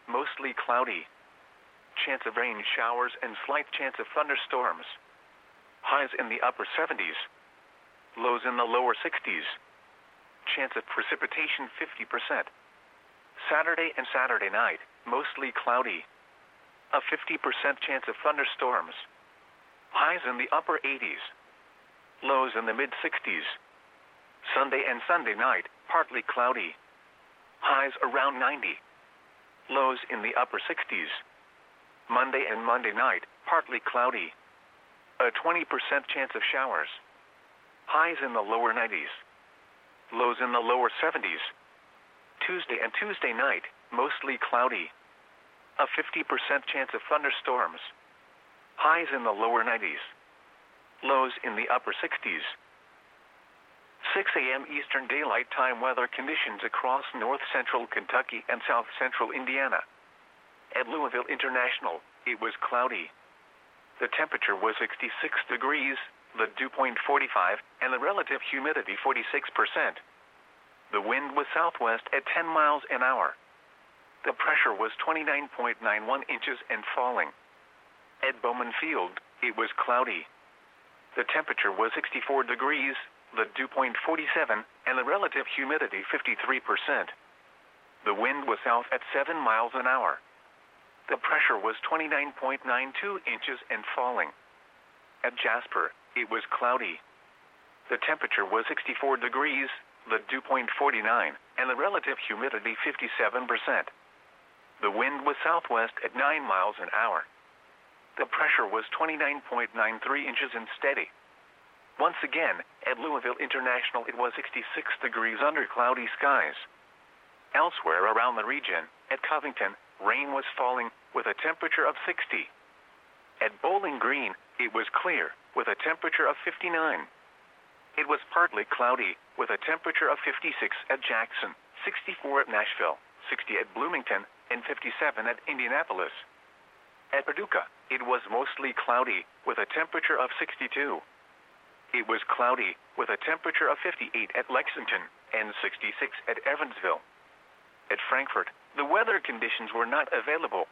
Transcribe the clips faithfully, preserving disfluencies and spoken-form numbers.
mostly cloudy. Chance of rain showers and slight chance of thunderstorms. Highs in the upper seventies. Lows in the lower sixties. Chance of precipitation fifty percent. Saturday and Saturday night, mostly cloudy. A fifty percent chance of thunderstorms. Highs in the upper eighties. Lows in the mid sixties. Sunday and Sunday night, partly cloudy. Highs around ninety. Lows in the upper sixties. Monday and Monday night, partly cloudy. A twenty percent chance of showers. Highs in the lower nineties. Lows in the lower seventies. Tuesday and Tuesday night, mostly cloudy. A fifty percent chance of thunderstorms. Highs in the lower nineties. Lows in the upper sixties. six a m Eastern Daylight Time weather conditions across north central Kentucky and south central Indiana. At Louisville International, it was cloudy. The temperature was sixty-six degrees, the dew point forty-five, and the relative humidity forty-six percent. The wind was southwest at ten miles an hour. The pressure was twenty-nine point nine one inches and falling. At Bowman Field, it was cloudy. The temperature was sixty-four degrees, the dew point forty-seven, and the relative humidity fifty-three percent. The wind was south at seven miles an hour. The pressure was twenty-nine point nine two inches and falling. At Jasper, it was cloudy. The temperature was sixty-four degrees, the dew point forty-nine, and the relative humidity fifty-seven percent. The wind was southwest at nine miles an hour. The pressure was twenty-nine point nine three inches and steady. Once again, at Louisville International it was sixty-six degrees under cloudy skies. Elsewhere around the region, at Covington, rain was falling with a temperature of sixty. At Bowling Green, it was clear with a temperature of fifty-nine. It was partly cloudy with a temperature of fifty-six at Jackson, sixty-four at Nashville, sixty at Bloomington, and fifty-seven at Indianapolis. At Paducah, it was mostly cloudy with a temperature of sixty-two. It was cloudy with a temperature of fifty-eight at Lexington and sixty-six at Evansville. At Frankfort, the weather conditions were not available.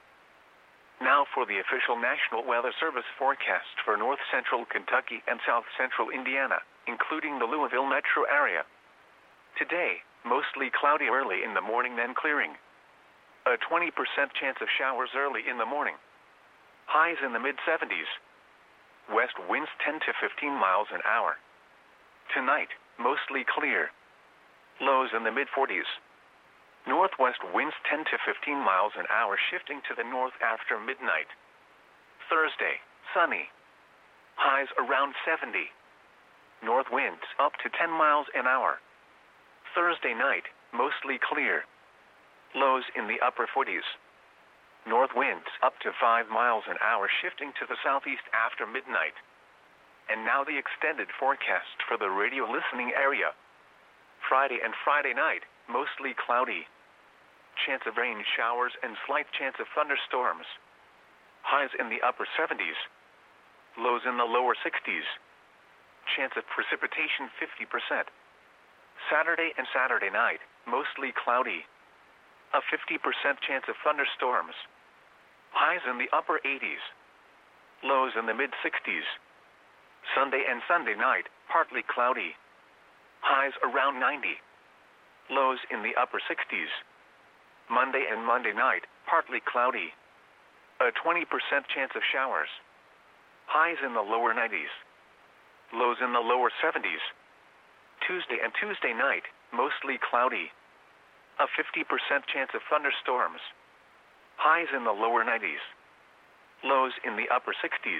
Now for the official National Weather Service forecast for north central Kentucky and south central Indiana, including the Louisville metro area. Today, mostly cloudy early in the morning, then clearing. A twenty percent chance of showers early in the morning. Highs in the mid seventies. West winds ten to fifteen miles an hour. Tonight, mostly clear. Lows in the mid forties. Northwest winds ten to fifteen miles an hour, shifting to the north after midnight. Thursday, sunny. Highs around seventy. North winds up to ten miles an hour. Thursday night, mostly clear. Lows in the upper forties. North winds up to five miles an hour, shifting to the southeast after midnight. And now the extended forecast for the radio listening area. Friday and Friday night, mostly cloudy. Chance of rain showers and slight chance of thunderstorms. Highs in the upper seventies. Lows in the lower sixties. Chance of precipitation fifty percent. Saturday and Saturday night, mostly cloudy. A fifty percent chance of thunderstorms. Highs in the upper eighties. Lows in the mid sixties. Sunday and Sunday night, partly cloudy. Highs around ninety. Lows in the upper sixties. Monday and Monday night, partly cloudy. A twenty percent chance of showers. Highs in the lower nineties. Lows in the lower seventies. Tuesday and Tuesday night, mostly cloudy. A fifty percent chance of thunderstorms. Highs in the lower nineties. Lows in the upper sixties.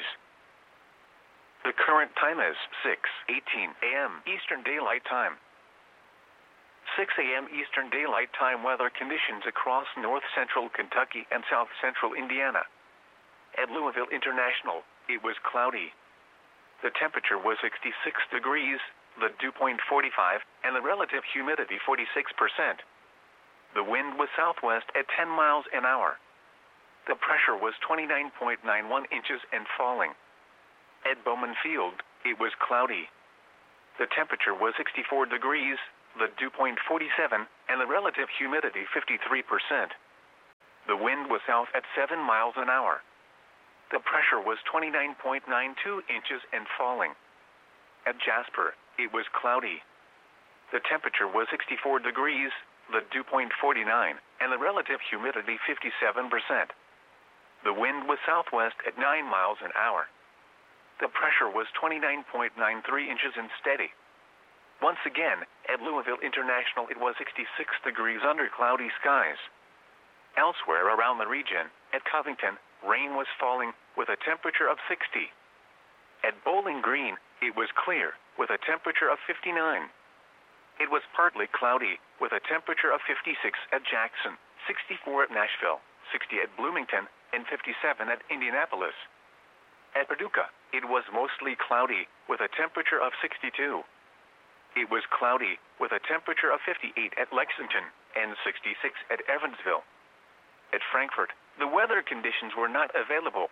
The current time is six eighteen a m Eastern Daylight Time. six a m Eastern Daylight Time weather conditions across north central Kentucky and south central Indiana. At Louisville International, it was cloudy. The temperature was sixty-six degrees, the dew point forty-five, and the relative humidity forty-six percent. The wind was southwest at ten miles an hour. The pressure was twenty-nine point nine one inches and falling. At Bowman Field, it was cloudy. The temperature was sixty-four degrees, the dew point forty-seven, and the relative humidity fifty-three percent. The wind was south at seven miles an hour. The pressure was twenty-nine point nine two inches and falling. At Jasper, it was cloudy. The temperature was sixty-four degrees, the dew point forty-nine, and the relative humidity fifty-seven percent. The wind was southwest at nine miles an hour. The pressure was twenty-nine point nine three inches and steady. Once again, at Louisville International it was sixty-six degrees under cloudy skies. Elsewhere around the region, at Covington, rain was falling with a temperature of sixty. At Bowling Green, it was clear with a temperature of fifty-nine. It was partly cloudy with a temperature of fifty-six at Jackson, sixty-four at Nashville, sixty at Bloomington, and fifty-seven at Indianapolis. At Paducah, it was mostly cloudy with a temperature of sixty-two. It was cloudy with a temperature of fifty-eight at Lexington and sixty-six at Evansville. At Frankfort, the weather conditions were not available.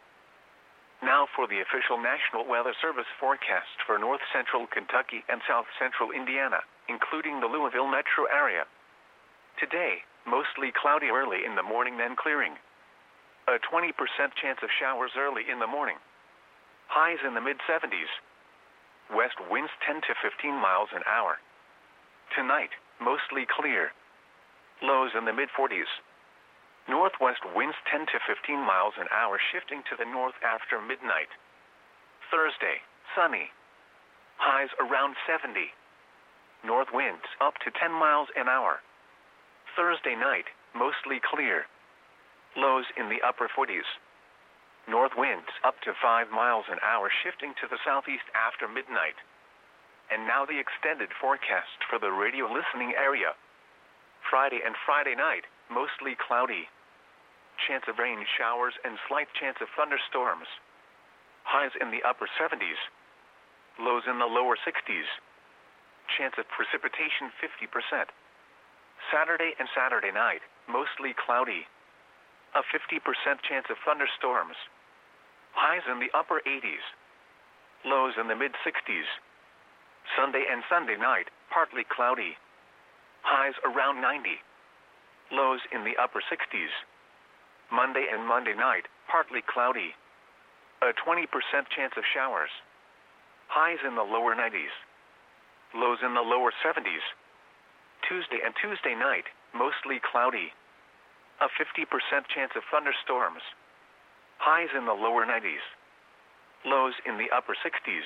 Now for the official National Weather Service forecast for north central Kentucky and south central Indiana, including the Louisville metro area. Today, mostly cloudy early in the morning, then clearing. A twenty percent chance of showers early in the morning. Highs in the mid seventies. West winds ten to fifteen miles an hour. Tonight, mostly clear. Lows in the mid forties. Northwest winds ten to fifteen miles an hour, shifting to the north after midnight. Thursday, sunny. Highs around seventy. North winds up to ten miles an hour. Thursday night, mostly clear. Lows in the upper forties. North winds up to five miles an hour, shifting to the southeast after midnight. And now the extended forecast for the radio listening area. Friday and Friday night, mostly cloudy. Chance of rain showers and slight chance of thunderstorms. Highs in the upper seventies. Lows in the lower sixties. Chance of precipitation fifty percent. Saturday and Saturday night, mostly cloudy. A fifty percent chance of thunderstorms. Highs in the upper eighties. Lows in the mid sixties. Sunday and Sunday night, partly cloudy. Highs around ninety. Lows in the upper sixties. Monday and Monday night, partly cloudy. A twenty percent chance of showers. Highs in the lower nineties. Lows in the lower seventies. Tuesday and Tuesday night, mostly cloudy. A fifty percent chance of thunderstorms. Highs in the lower nineties. Lows in the upper sixties.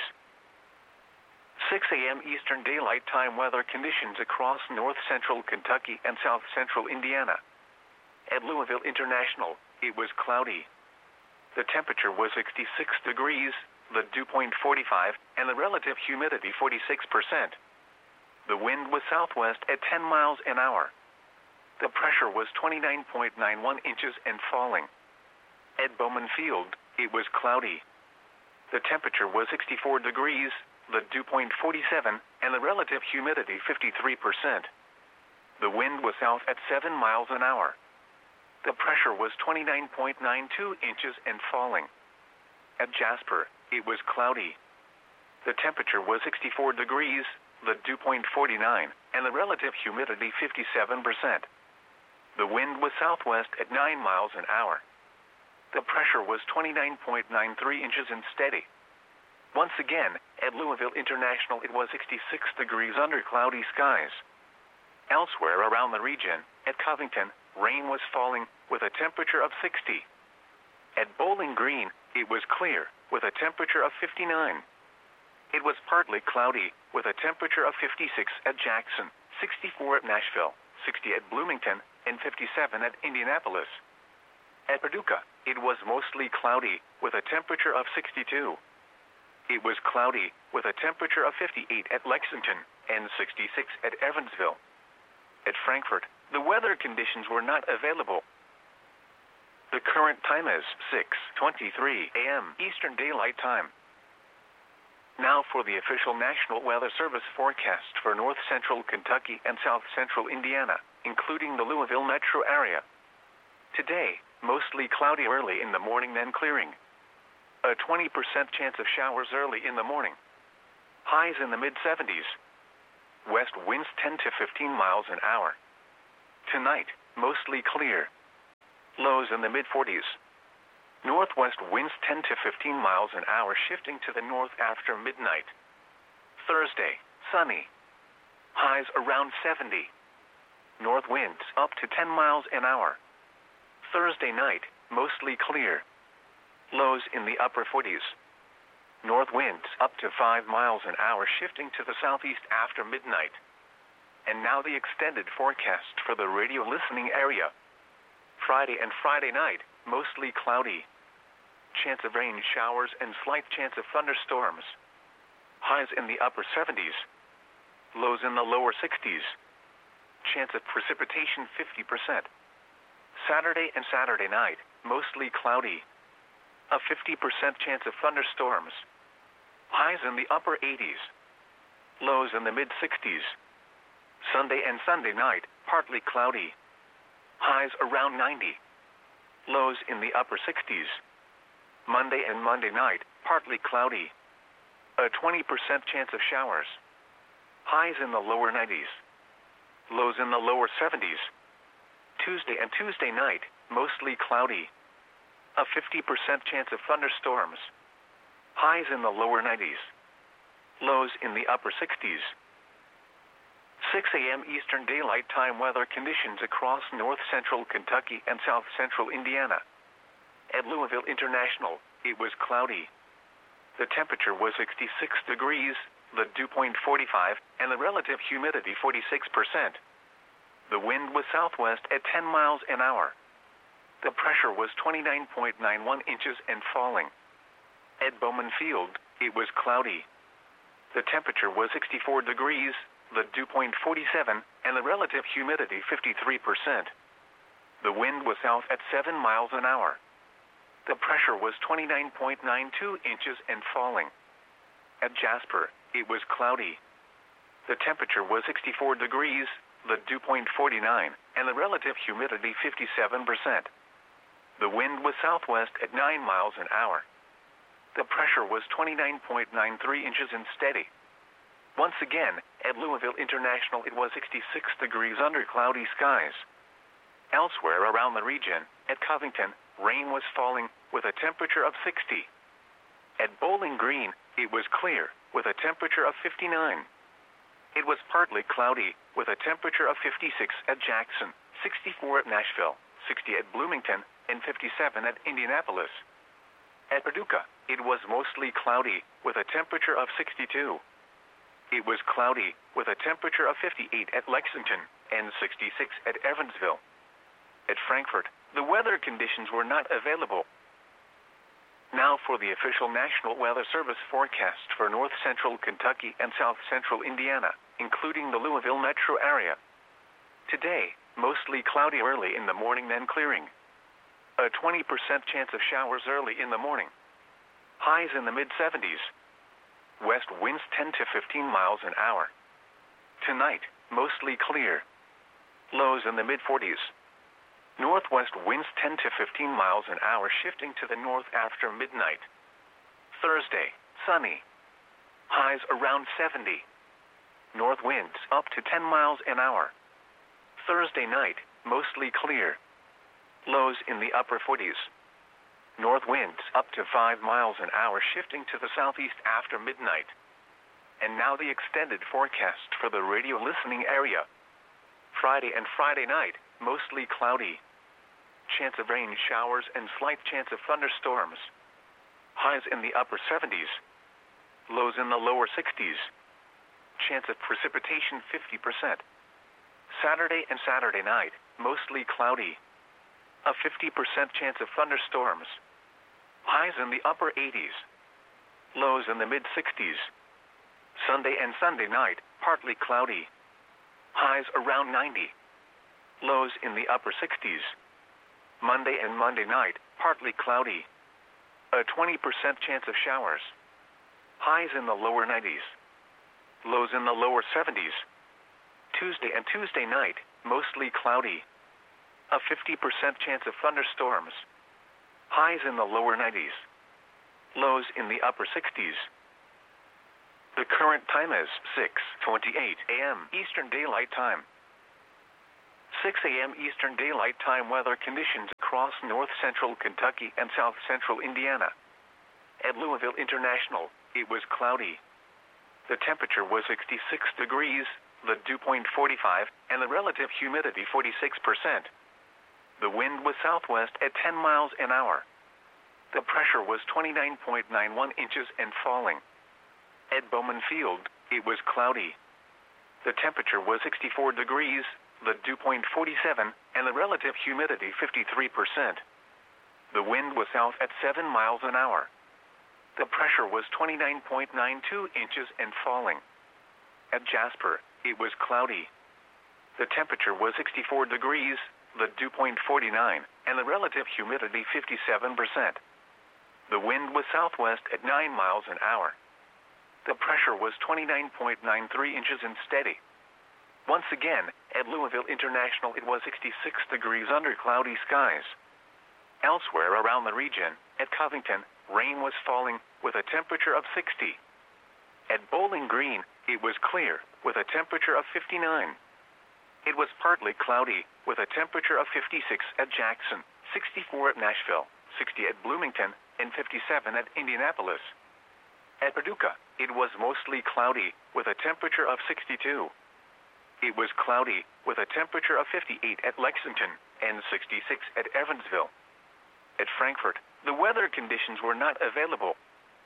six a m Eastern Daylight Time weather conditions across north central Kentucky and south central Indiana. At Louisville International, it was cloudy. The temperature was sixty-six degrees, the dew point forty-five, and the relative humidity forty-six percent. The wind was southwest at ten miles an hour. The pressure was twenty-nine point nine one inches and falling. At Bowman Field, it was cloudy. The temperature was sixty-four degrees, the dew point forty-seven, and the relative humidity fifty-three percent. The wind was south at seven miles an hour. The pressure was twenty-nine point nine two inches and falling. At Jasper, it was cloudy. The temperature was sixty-four degrees, the dew point forty-nine, and the relative humidity fifty-seven percent. The wind was southwest at nine miles an hour. The pressure was twenty-nine point nine three inches and steady. Once again, at Louisville International it was sixty-six degrees under cloudy skies. Elsewhere around the region, at Covington, rain was falling with a temperature of sixty. At Bowling Green, it was clear with a temperature of fifty-nine. It was partly cloudy with a temperature of fifty-six at Jackson, sixty-four at Nashville, sixty at Bloomington, and fifty-seven at Indianapolis. At Paducah, it was mostly cloudy with a temperature of sixty-two. It was cloudy with a temperature of fifty-eight at Lexington and sixty-six at Evansville. At Frankfort, the weather conditions were not available. The current time is six twenty-three a m Eastern Daylight Time. Now for the official National Weather Service forecast for north central Kentucky and south central Indiana, including the Louisville metro area. Today, mostly cloudy early in the morning, then clearing. A twenty percent chance of showers early in the morning. Highs in the mid seventies. West winds ten to fifteen miles an hour. Tonight, mostly clear. Lows in the mid forties. Northwest winds ten to fifteen miles an hour, shifting to the north after midnight. Thursday, sunny. Highs around seventy. North winds up to ten miles an hour. Thursday night, mostly clear. Lows in the upper forties. North winds up to five miles an hour, shifting to the southeast after midnight. And now the extended forecast for the radio listening area. Friday and Friday night, mostly cloudy. Chance of rain showers and slight chance of thunderstorms. Highs in the upper seventies. Lows in the lower sixties. Chance of precipitation fifty percent. Saturday and Saturday night, mostly cloudy. A fifty percent chance of thunderstorms. Highs in the upper eighties. Lows in the mid sixties. Sunday and Sunday night, partly cloudy. Highs around ninety. Lows in the upper sixties. Monday and Monday night, partly cloudy. A twenty percent chance of showers. Highs in the lower nineties. Lows in the lower seventies. Tuesday and Tuesday night, mostly cloudy. A fifty percent chance of thunderstorms. Highs in the lower nineties. Lows in the upper sixties. six a.m. Eastern Daylight Time weather conditions across north central Kentucky and south central Indiana. At Louisville International, it was cloudy. The temperature was sixty-six degrees, the dew point forty-five, and the relative humidity forty-six percent. The wind was southwest at ten miles an hour. The pressure was twenty-nine point nine one inches and falling. At Bowman Field, it was cloudy. The temperature was sixty-four degrees, the dew point forty-seven, and the relative humidity fifty-three percent. The wind was south at seven miles an hour. The pressure was twenty-nine point nine two inches and falling. At Jasper, it was cloudy. The temperature was sixty-four degrees, the dew point forty-nine, and the relative humidity fifty-seven percent. The wind was southwest at nine miles an hour. The pressure was twenty-nine point nine three inches and steady. Once again, at Louisville International, it was sixty-six degrees under cloudy skies. Elsewhere around the region, at Covington, rain was falling with a temperature of sixty. At Bowling Green, it was clear with a temperature of fifty-nine. It was partly cloudy with a temperature of fifty-six at Jackson, sixty-four at Nashville, sixty at Bloomington, and fifty-seven at Indianapolis. At Paducah, it was mostly cloudy with a temperature of sixty-two. It was cloudy with a temperature of fifty-eight at Lexington and sixty-six at Evansville. At Frankfort, the weather conditions were not available. Now for the official National Weather Service forecast for north central Kentucky and south central Indiana, including the Louisville metro area. Today, mostly cloudy early in the morning, then clearing. A twenty percent chance of showers early in the morning. Highs in the mid seventies. West winds ten to fifteen miles an hour. Tonight, mostly clear. Lows in the mid forties. Northwest winds ten to fifteen miles an hour, shifting to the north after midnight. Thursday, sunny. Highs around seventy. North winds up to ten miles an hour. Thursday night, mostly clear. Lows in the upper forties. North winds up to five miles an hour, shifting to the southeast after midnight. And now the extended forecast for the radio listening area. Friday and Friday night, mostly cloudy. Chance of rain showers and slight chance of thunderstorms. Highs in the upper seventies. Lows in the lower sixties. Chance of precipitation fifty percent. Saturday and Saturday night, mostly cloudy. A fifty percent chance of thunderstorms. Highs in the upper eighties. Lows in the mid sixties. Sunday and Sunday night, partly cloudy. Highs around ninety. Lows in the upper sixties. Monday and Monday night, partly cloudy. A twenty percent chance of showers. Highs in the lower nineties. Lows in the lower seventies. Tuesday and Tuesday night, mostly cloudy. A fifty percent chance of thunderstorms. Highs in the lower nineties. Lows in the upper sixties. The current time is six twenty-eight a.m. Eastern Daylight Time. six a.m. Eastern Daylight Time weather conditions across across north-central Kentucky and south-central Indiana. At Louisville International, it was cloudy. The temperature was sixty-six degrees, the dew point forty-five, and the relative humidity forty-six percent. The wind was southwest at ten miles an hour. The pressure was twenty-nine point nine one inches and falling. At Bowman Field, it was cloudy. The temperature was sixty-four degrees, the dew point forty-seven, and the relative humidity fifty-three percent. The wind was south at seven miles an hour. The pressure was twenty-nine point nine two inches and falling. At Jasper, it was cloudy. The temperature was sixty-four degrees, the dew point forty-nine, and the relative humidity fifty-seven percent. The wind was southwest at nine miles an hour. The pressure was twenty-nine point nine three inches and steady. Once again, at Louisville International, it was sixty-six degrees under cloudy skies. Elsewhere around the region, at Covington, rain was falling with a temperature of sixty. At Bowling Green, it was clear with a temperature of fifty-nine. It was partly cloudy with a temperature of fifty-six at Jackson, sixty-four at Nashville, sixty at Bloomington, and fifty-seven at Indianapolis. At Paducah, it was mostly cloudy with a temperature of sixty-two. It was cloudy with a temperature of fifty-eight at Lexington and sixty-six at Evansville. At Frankfort, the weather conditions were not available.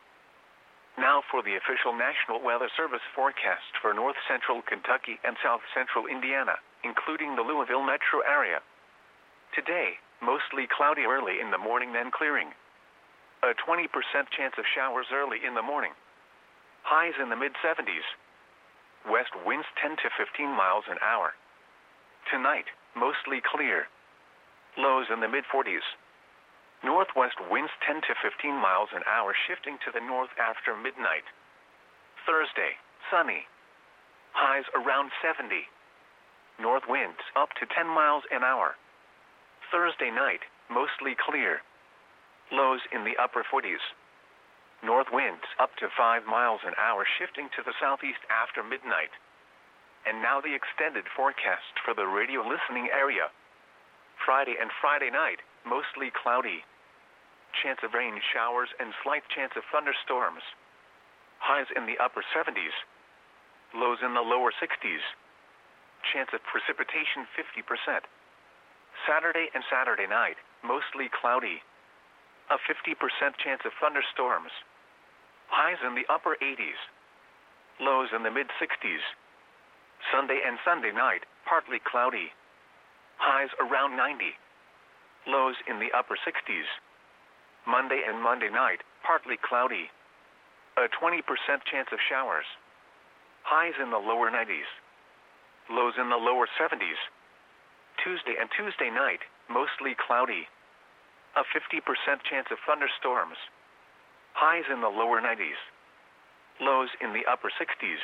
Now for the official National Weather Service forecast for north-central Kentucky and south-central Indiana, including the Louisville metro area. Today, mostly cloudy early in the morning, then clearing. A twenty percent chance of showers early in the morning. Highs in the mid seventies. West winds ten to fifteen miles an hour. Tonight, mostly clear. Lows in the mid forties. Northwest winds ten to fifteen miles an hour, shifting to the north after midnight. Thursday, sunny. Highs around seventy. North winds up to ten miles an hour. Thursday night, mostly clear. Lows in the upper forties. North winds up to five miles an hour, shifting to the southeast after midnight. And now the extended forecast for the radio listening area. Friday and Friday night, mostly cloudy. Chance of rain showers and slight chance of thunderstorms. Highs in the upper seventies. Lows in the lower sixties. Chance of precipitation fifty percent. Saturday and Saturday night, mostly cloudy. A fifty percent chance of thunderstorms. Highs in the upper eighties. Lows in the mid sixties. Sunday and Sunday night, partly cloudy. Highs around ninety. Lows in the upper sixties. Monday and Monday night, partly cloudy. A twenty percent chance of showers. Highs in the lower nineties. Lows in the lower seventies. Tuesday and Tuesday night, mostly cloudy. A fifty percent chance of thunderstorms. Highs in the lower nineties. Lows in the upper sixties.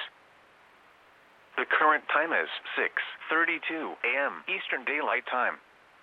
The current time is six thirty-two a m Eastern Daylight Time.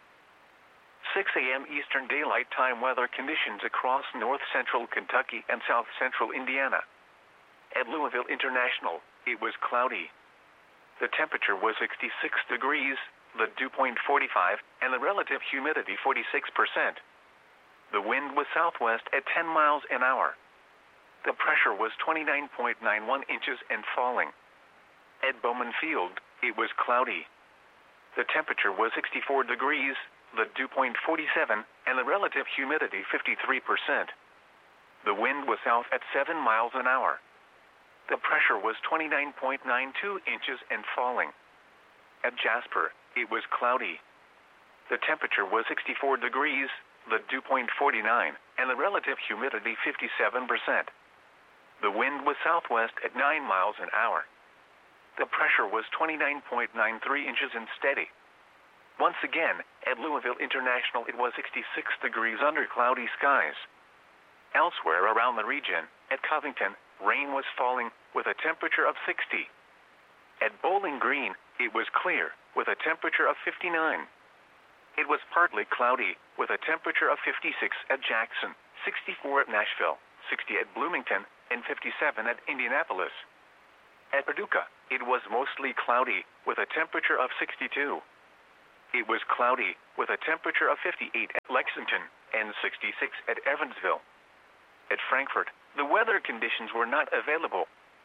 six a m Eastern Daylight Time weather conditions across north-central Kentucky and south-central Indiana. At Louisville International, it was cloudy. The temperature was sixty-six degrees, the dew point forty-five, and the relative humidity forty-six percent. The wind was southwest at ten miles an hour. The pressure was twenty-nine point nine one inches and falling. At Bowman Field, it was cloudy. The temperature was sixty-four degrees, the dew point forty-seven, and the relative humidity fifty-three percent. The wind was south at seven miles an hour. The pressure was twenty-nine point nine two inches and falling. At Jasper, it was cloudy. The temperature was sixty-four degrees, the dew point forty-nine, and the relative humidity fifty-seven percent. The wind was southwest at nine miles an hour. The pressure was twenty-nine point nine three inches and steady. Once again, at Louisville International, it was sixty-six degrees under cloudy skies. Elsewhere around the region, at Covington, rain was falling with a temperature of sixty. At Bowling Green, it was clear with a temperature of fifty-nine. It was partly cloudy with a temperature of fifty-six at Jackson, sixty-four at Nashville, sixty at Bloomington, and fifty-seven at Indianapolis. At Paducah, it was mostly cloudy with a temperature of sixty-two. it was cloudy, with a temperature of fifty-eight at Lexington and sixty-six at Evansville. At Frankfort, the weather conditions were not available.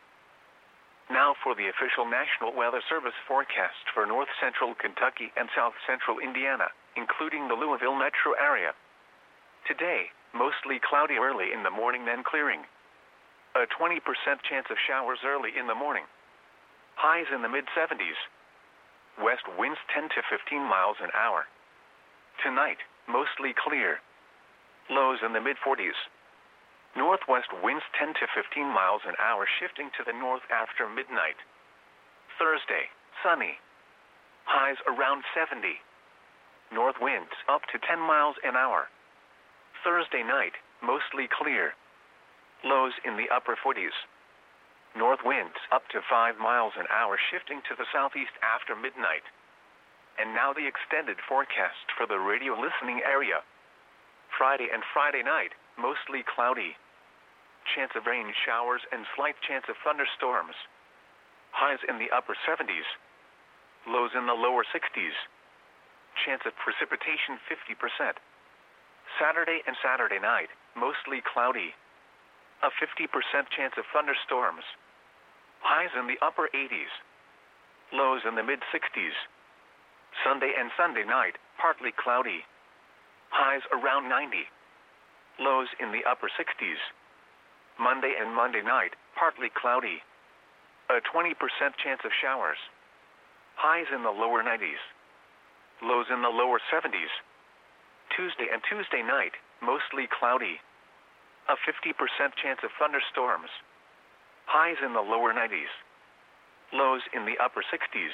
Now for the official National Weather Service forecast for north central Kentucky and south central Indiana, including the Louisville metro area. Today, mostly cloudy early in the morning, then clearing. A twenty percent chance of showers early in the morning. Highs in the mid seventies. West winds ten to fifteen miles an hour. Tonight, mostly clear. Lows in the mid forties. Northwest winds ten to fifteen miles an hour, shifting to the north after midnight. Thursday, sunny. Highs around seventy. North winds up to ten miles an hour. Thursday night, mostly clear. Lows in the upper forties. North winds up to five miles an hour, shifting to the southeast after midnight. And now the extended forecast for the radio listening area. Friday and Friday night, mostly cloudy. Chance of rain showers and slight chance of thunderstorms. Highs in the upper seventies. Lows in the lower sixties. Chance of precipitation fifty percent. Saturday and Saturday night, mostly cloudy. A fifty percent chance of thunderstorms. Highs in the upper eighties. Lows in the mid sixties. Sunday and Sunday night, partly cloudy. Highs around ninety. Lows in the upper sixties. Monday and Monday night, partly cloudy. A twenty percent chance of showers. Highs in the lower nineties. Lows in the lower seventies. Tuesday and Tuesday night, mostly cloudy. A fifty percent chance of thunderstorms. Highs in the lower nineties. Lows in the upper sixties.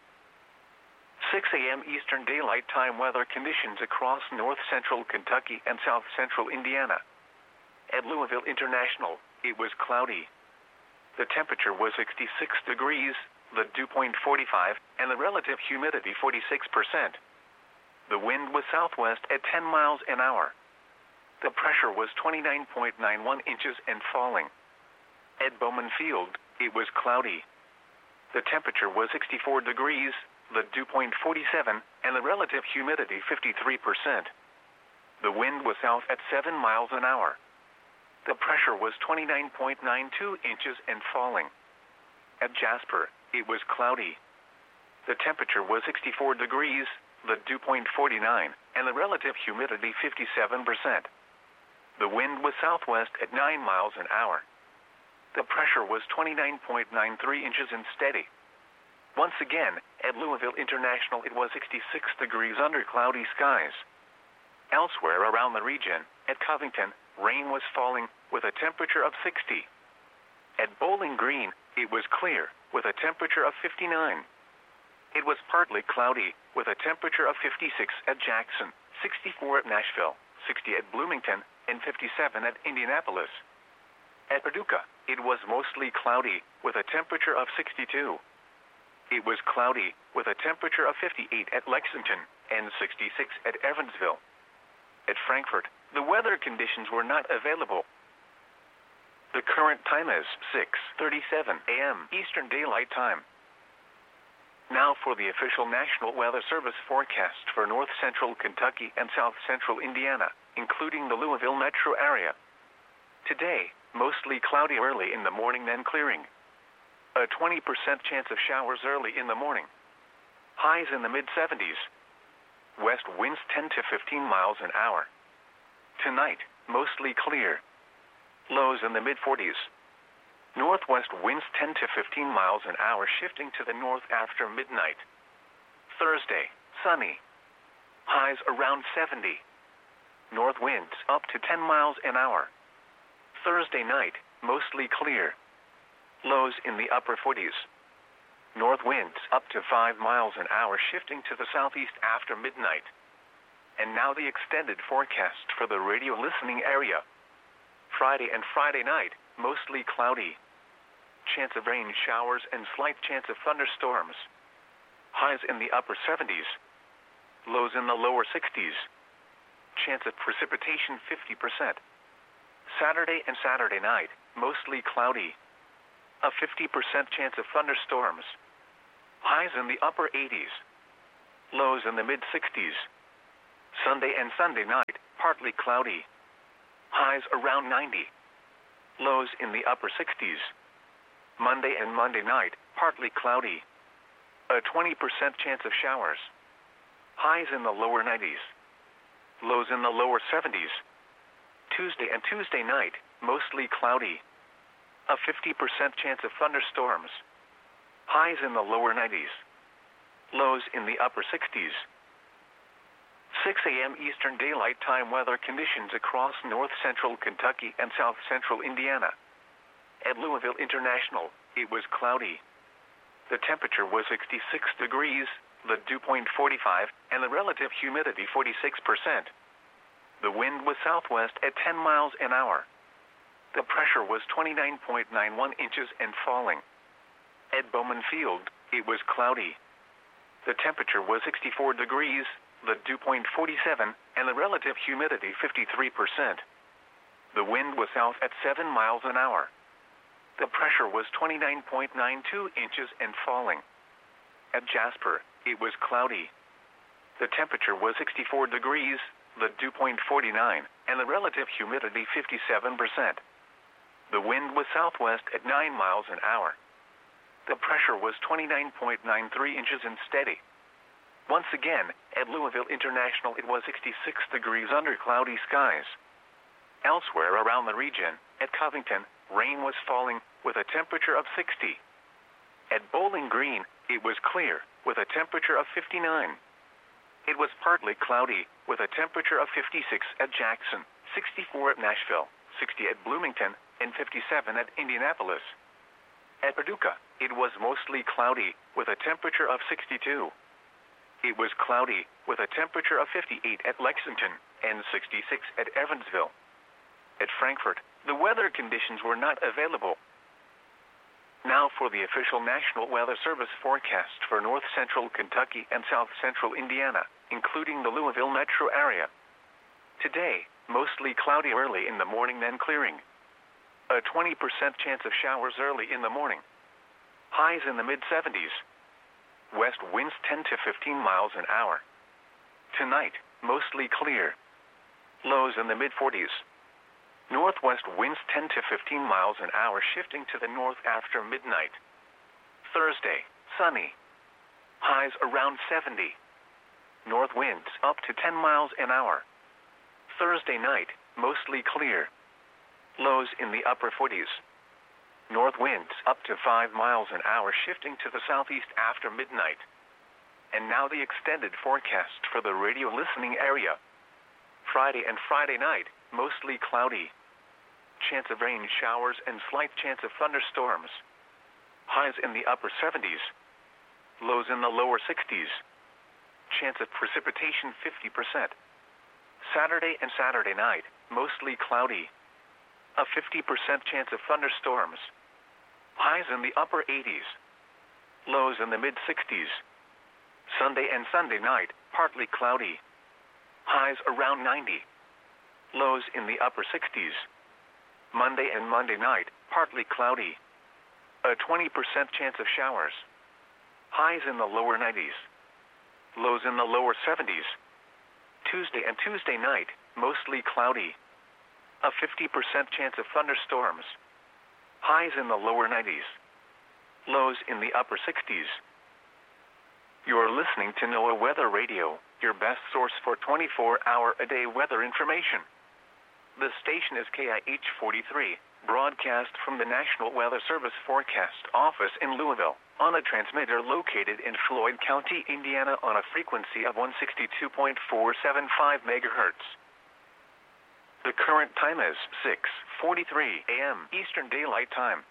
six a m Eastern Daylight Time weather conditions across north central Kentucky and south central Indiana. At Louisville International, it was cloudy. The temperature was sixty-six degrees, the dew point forty-five, and the relative humidity forty-six percent. The wind was southwest at ten miles an hour. The pressure was twenty-nine point nine one inches and falling. At Bowman Field, it was cloudy. The temperature was sixty-four degrees, the dew point forty-seven, and the relative humidity fifty-three percent. The wind was south at seven miles an hour. The pressure was twenty-nine point nine two inches and falling. At Jasper, it was cloudy. The temperature was sixty-four degrees, the dew point forty-nine, and the relative humidity fifty-seven percent. The wind was southwest at nine miles an hour. The pressure was twenty-nine point nine three inches and steady. Once again, at Louisville International, it was sixty-six degrees under cloudy skies. Elsewhere around the region, at Covington, rain was falling with a temperature of sixty. At Bowling Green, it was clear with a temperature of fifty-nine. It was partly cloudy with a temperature of fifty-six at Jackson, sixty-four at Nashville, sixty at Bloomington, and fifty-seven at Indianapolis. At Paducah, it was mostly cloudy with a temperature of sixty-two. It was cloudy with a temperature of fifty-eight at Lexington and sixty-six at Evansville. At Frankfort, the weather conditions were not available. The current time is six thirty-seven a m Eastern Daylight Time. Now for the official National Weather Service forecast for north central Kentucky and south central Indiana, including the Louisville metro area. Today, mostly cloudy early in the morning, then clearing. A twenty percent chance of showers early in the morning. Highs in the mid seventies. West winds ten to fifteen miles an hour. Tonight, mostly clear. Lows in the mid forties. Northwest winds ten to fifteen miles an hour, shifting to the north after midnight. Thursday, sunny. Highs around seventy. North winds up to ten miles an hour. Thursday night, mostly clear. Lows in the upper forties. North winds up to five miles an hour, shifting to the southeast after midnight. And now the extended forecast for the radio listening area. Friday and Friday night, mostly cloudy. Chance of rain showers and slight chance of thunderstorms. Highs in the upper seventies. Lows in the lower sixties. Chance of precipitation fifty percent. Saturday and Saturday night, mostly cloudy. A fifty percent chance of thunderstorms. Highs in the upper eighties. lows in the mid sixties. Sunday and Sunday night, partly cloudy. Highs around ninety. Lows in the upper sixties. Monday and Monday night, partly cloudy. A twenty percent chance of showers. Highs in the lower nineties. Lows in the lower seventies. Tuesday and Tuesday night, mostly cloudy. A fifty percent chance of thunderstorms. Highs in the lower nineties. Lows in the upper sixties. six a m Eastern Daylight Time weather conditions across north central Kentucky and south central Indiana. At Louisville International, it was cloudy. The temperature was sixty-six degrees, the dew point forty-five, and the relative humidity forty-six percent. The wind was southwest at ten miles an hour. The pressure was twenty-nine point nine one inches and falling. At Bowman Field, it was cloudy. The temperature was sixty-four degrees, the dew point forty-seven, and the relative humidity fifty-three percent. The wind was south at seven miles an hour. The pressure was twenty-nine point nine two inches and falling. At Jasper, it was cloudy. The temperature was sixty-four degrees, the dew point forty-nine, and the relative humidity fifty-seven percent. The wind was southwest at nine miles an hour. The pressure was twenty-nine point nine three inches and steady. Once again, at Louisville International it was sixty-six degrees under cloudy skies. Elsewhere around the region, at Covington, rain was falling, with a temperature of sixty. At Bowling Green, it was clear, with a temperature of fifty-nine. It was partly cloudy, with a temperature of fifty-six at Jackson, sixty-four at Nashville, sixty at Bloomington, and fifty-seven at Indianapolis. At Paducah, it was mostly cloudy, with a temperature of sixty-two. It was cloudy, with a temperature of fifty-eight at Lexington, and sixty-six at Evansville. At Frankfort, the weather conditions were not available. Now for the official National Weather Service forecast for north central Kentucky and south central Indiana, including the Louisville metro area. Today, mostly cloudy early in the morning, then clearing. A twenty percent chance of showers early in the morning. Highs in the mid seventies. West winds ten to fifteen miles an hour. Tonight, mostly clear. Lows in the mid forties. Northwest winds ten to fifteen miles an hour, shifting to the north after midnight. Thursday, sunny. Highs around seventy. North winds up to ten miles an hour. Thursday night, mostly clear. Lows in the upper forties. North winds up to five miles an hour, shifting to the southeast after midnight. And now the extended forecast for the radio listening area. Friday and Friday night, mostly cloudy. Chance of rain showers and slight chance of thunderstorms. Highs in the upper seventies. Lows in the lower sixties. Chance of precipitation fifty percent. Saturday and Saturday night, mostly cloudy. A fifty percent chance of thunderstorms. Highs in the upper eighties. Lows in the mid sixties. Sunday and Sunday night, partly cloudy. Highs around ninety. Lows in the upper sixties. Monday and Monday night, partly cloudy. A twenty percent chance of showers. Highs in the lower nineties. Lows in the lower seventies. Tuesday and Tuesday night, mostly cloudy. A fifty percent chance of thunderstorms. Highs in the lower nineties. Lows in the upper sixties. You're listening to NOAA Weather Radio, your best source for twenty-four hour a day weather information. The station is K I H forty-three, broadcast from the National Weather Service Forecast Office in Louisville, on a transmitter located in Floyd County, Indiana, on a frequency of one sixty-two point four seven five megahertz. The current time is six forty-three a m Eastern Daylight Time.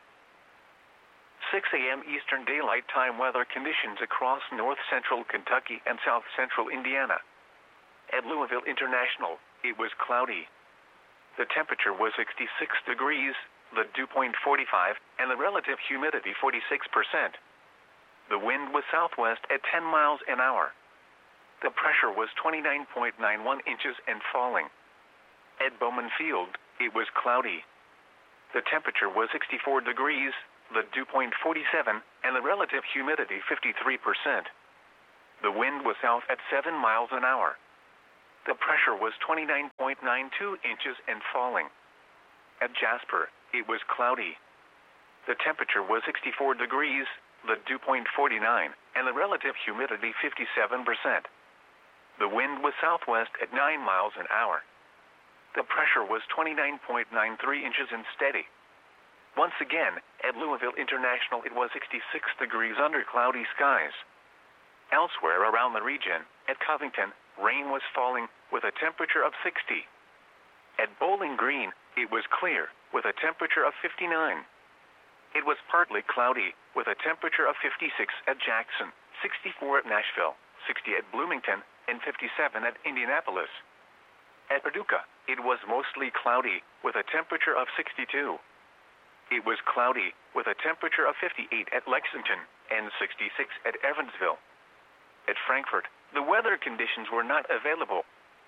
six a m Eastern Daylight Time weather conditions across north central Kentucky and south central Indiana. At Louisville International, it was cloudy. The temperature was sixty-six degrees, the dew point forty-five, and the relative humidity forty-six percent. The wind was southwest at ten miles an hour. The pressure was twenty-nine point nine one inches and falling. At Bowman Field, it was cloudy. The temperature was sixty-four degrees, the dew point forty-seven, and the relative humidity fifty-three percent. The wind was south at seven miles an hour. The pressure was twenty-nine point nine two inches and falling. At Jasper, it was cloudy. The temperature was sixty-four degrees, the dew point forty-nine, and the relative humidity fifty-seven percent. The wind was southwest at nine miles an hour. The pressure was twenty-nine point nine three inches and steady. Once again, at Louisville International it was sixty-six degrees under cloudy skies. Elsewhere around the region, at Covington, rain was falling with a temperature of sixty. At Bowling Green, it was clear with a temperature of fifty-nine. It was partly cloudy with a temperature of fifty-six at Jackson, sixty-four at Nashville, sixty at Bloomington, and fifty-seven at Indianapolis. At Paducah, it was mostly cloudy with a temperature of sixty-two. It was cloudy with a temperature of fifty-eight at Lexington and sixty-six at Evansville. At Frankfort, the weather conditions were not available.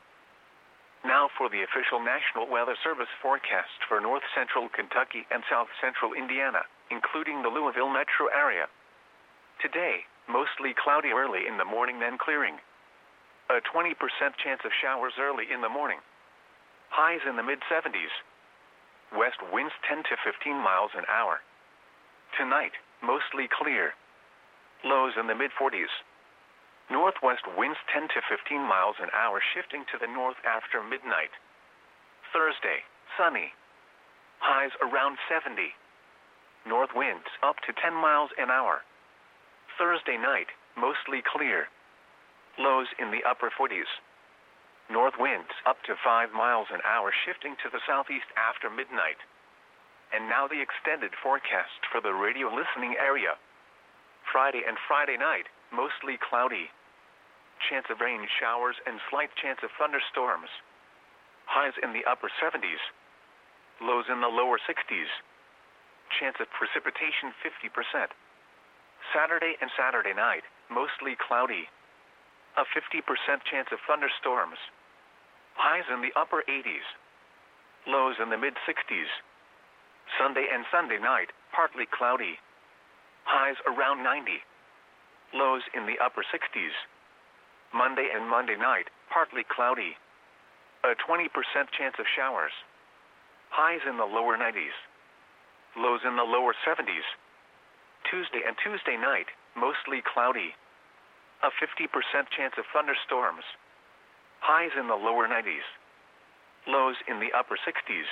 Now for the official National Weather Service forecast for north central Kentucky and south central Indiana, including the Louisville metro area. Today, mostly cloudy early in the morning, then clearing. A twenty percent chance of showers early in the morning. Highs in the mid seventies. West winds ten to fifteen miles an hour. Tonight, mostly clear. Lows in the mid forties. Northwest winds ten to fifteen miles an hour, shifting to the north after midnight. Thursday, sunny. Highs around seventy. North winds up to ten miles an hour. Thursday night, mostly clear. Lows in the upper forties. North winds up to five miles an hour, shifting to the southeast after midnight. And now the extended forecast for the radio listening area. Friday and Friday night, mostly cloudy. Chance of rain showers and slight chance of thunderstorms. Highs in the upper seventies. Lows in the lower sixties. Chance of precipitation fifty percent. Saturday and Saturday night, mostly cloudy. A fifty percent chance of thunderstorms. Highs in the upper eighties. Lows in the mid sixties. Sunday and Sunday night, partly cloudy. Highs around ninety. Lows in the upper sixties. Monday and Monday night, partly cloudy. A twenty percent chance of showers. Highs in the lower nineties. Lows in the lower seventies. Tuesday and Tuesday night, mostly cloudy. A fifty percent chance of thunderstorms. Highs in the lower nineties. Lows in the upper sixties.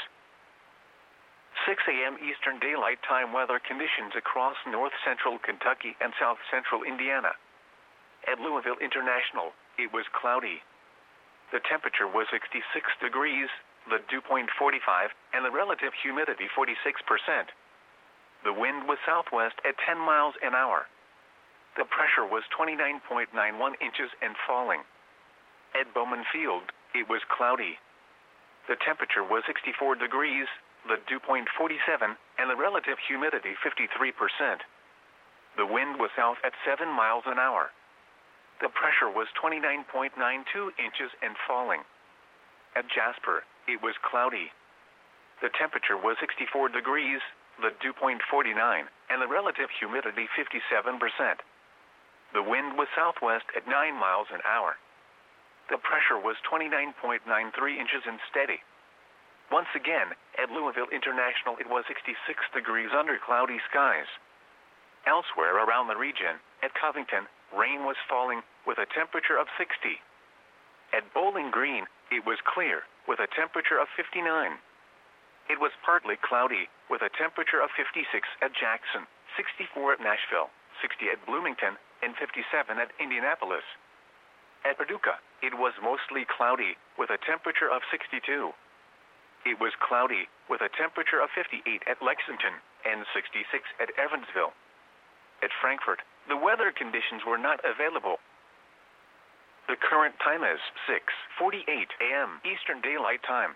six a m Eastern Daylight Time weather conditions across north central Kentucky and south central Indiana. At Louisville International, it was cloudy. The temperature was sixty-six degrees, the dew point forty-five, and the relative humidity forty-six percent. The wind was southwest at ten miles an hour. The pressure was twenty-nine point nine one inches and falling. At Bowman Field, it was cloudy. The temperature was sixty-four degrees, the dew point forty-seven, and the relative humidity fifty-three percent. The wind was south at seven miles an hour. The pressure was twenty-nine point nine two inches and falling. At Jasper, it was cloudy. The temperature was sixty-four degrees, the dew point forty-nine, and the relative humidity fifty-seven percent. The wind was southwest at nine miles an hour. The pressure was twenty-nine point nine three inches and steady. Once again, at Louisville International it was sixty-six degrees under cloudy skies. Elsewhere around the region, at Covington, rain was falling with a temperature of sixty. At Bowling Green, it was clear with a temperature of fifty-nine. It was partly cloudy with a temperature of fifty-six at Jackson, sixty-four at Nashville, sixty at Bloomington, and fifty-seven at Indianapolis. At Paducah, it was mostly cloudy with a temperature of sixty-two. It was cloudy with a temperature of fifty-eight at Lexington and sixty-six at Evansville. At Frankfort, the weather conditions were not available. The current time is six forty-eight a m Eastern Daylight Time.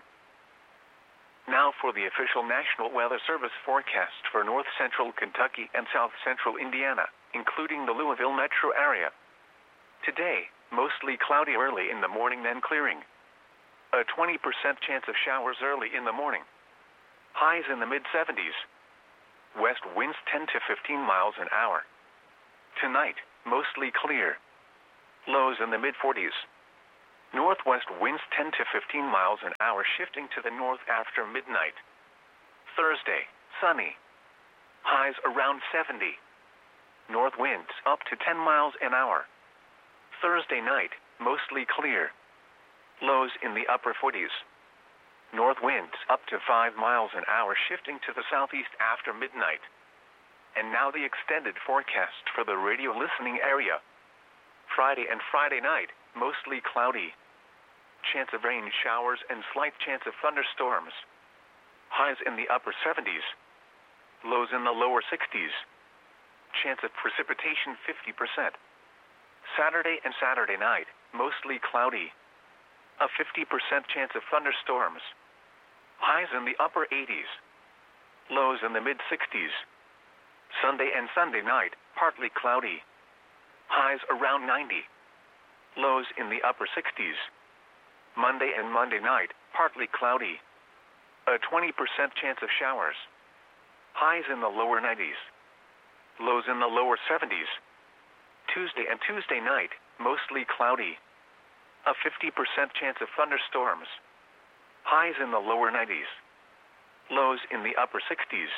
Now for the official National Weather Service forecast for north central Kentucky and south central Indiana, including the Louisville metro area. Today, mostly cloudy early in the morning, then clearing. A twenty percent chance of showers early in the morning. Highs in the mid seventies. West winds ten to fifteen miles an hour. Tonight, mostly clear. lows in the mid forties. Northwest winds ten to fifteen miles an hour, shifting to the north after midnight. Thursday, sunny. Highs around seventy. North winds up to ten miles an hour. Thursday night, mostly clear. Lows in the upper forties. North winds up to five miles an hour, shifting to the southeast after midnight. And now the extended forecast for the radio listening area. Friday and Friday night, mostly cloudy. Chance of rain showers and slight chance of thunderstorms. Highs in the upper seventies. Lows in the lower sixties. Chance of precipitation fifty percent. Saturday and Saturday night, mostly cloudy. A fifty percent chance of thunderstorms. Highs in the upper eighties. Lows in the mid sixties. Sunday and Sunday night, partly cloudy. Highs around ninety. Lows in the upper sixties. Monday and Monday night, partly cloudy. A twenty percent chance of showers. Highs in the lower nineties. Lows in the lower seventies. Tuesday and Tuesday night, mostly cloudy. A fifty percent chance of thunderstorms. Highs in the lower nineties. Lows in the upper sixties.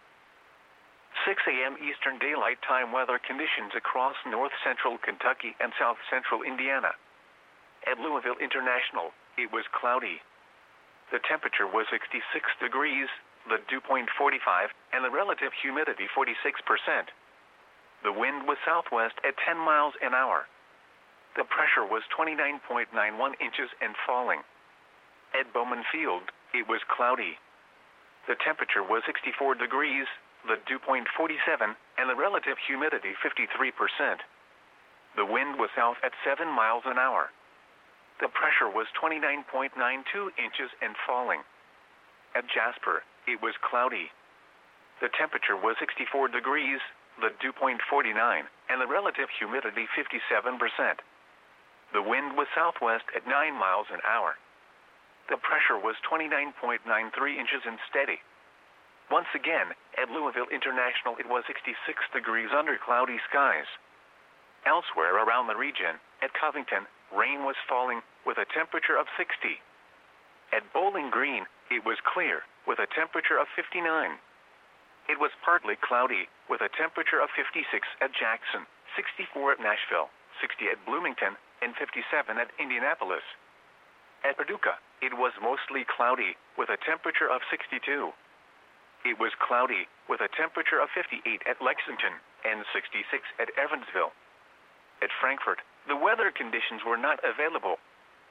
six a m Eastern Daylight Time weather conditions across north central Kentucky and south central Indiana. At Louisville International, it was cloudy. The temperature was sixty-six degrees, the dew point forty-five, and the relative humidity forty-six percent. The wind was southwest at ten miles an hour. The pressure was twenty-nine point nine one inches and falling. At Bowman Field, it was cloudy. The temperature was sixty-four degrees, the dew point forty-seven, and the relative humidity fifty-three percent. The wind was south at seven miles an hour. The pressure was twenty-nine point nine two inches and falling. At Jasper, it was cloudy. The temperature was sixty-four degrees, the dew point forty-nine, and the relative humidity fifty-seven percent. The wind was southwest at nine miles an hour. The pressure was twenty-nine point nine three inches and steady. Once again, at Louisville International, it was sixty-six degrees under cloudy skies. Elsewhere around the region, at Covington, rain was falling with a temperature of sixty. At Bowling Green, it was clear with a temperature of fifty-nine. It was partly cloudy with a temperature of fifty-six at Jackson, sixty-four at Nashville, sixty at Bloomington, and fifty-seven at Indianapolis. At Paducah, it was mostly cloudy with a temperature of sixty-two. It was cloudy with a temperature of fifty-eight at Lexington and sixty-six at Evansville. At Frankfort, the weather conditions were not available.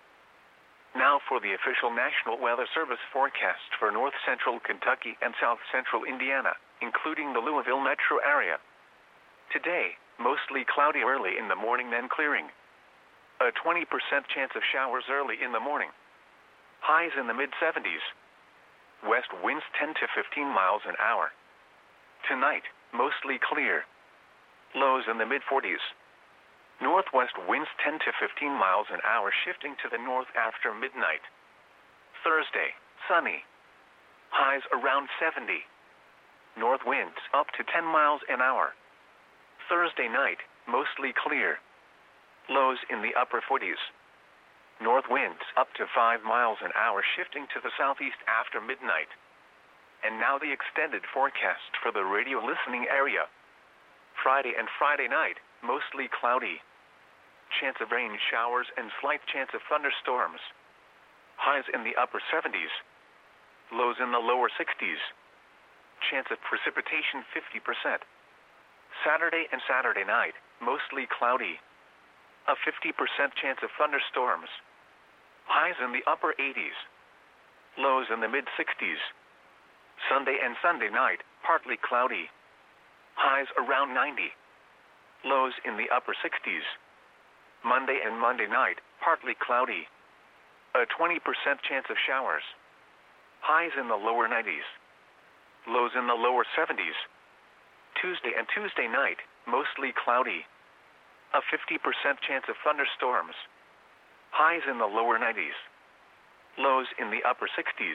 Now for the official National Weather Service forecast for north central Kentucky and south central Indiana, including the Louisville metro area. Today, mostly cloudy early in the morning, then clearing. A twenty percent chance of showers early in the morning. Highs in the mid seventies. West winds ten to fifteen miles an hour. Tonight, mostly clear. Lows in the mid forties. Northwest winds ten to fifteen miles an hour, shifting to the north after midnight. Thursday, sunny. Highs around seventy. North winds up to ten miles an hour. Thursday night, mostly clear. Lows in the upper forties. North winds up to five miles an hour, shifting to the southeast after midnight. And now the extended forecast for the radio listening area. Friday and Friday night, mostly cloudy. Chance of rain showers and slight chance of thunderstorms. Highs in the upper seventies. Lows in the lower sixties. Chance of precipitation fifty percent. Saturday and Saturday night, mostly cloudy. A fifty percent chance of thunderstorms. Highs in the upper eighties. Lows in the mid sixties. Sunday and Sunday night, partly cloudy. Highs around ninety. Lows in the upper sixties. Monday and Monday night, partly cloudy. A twenty percent chance of showers. Highs in the lower nineties. Lows in the lower seventies. Tuesday and Tuesday night, mostly cloudy. A fifty percent chance of thunderstorms. Highs in the lower nineties. Lows in the upper sixties.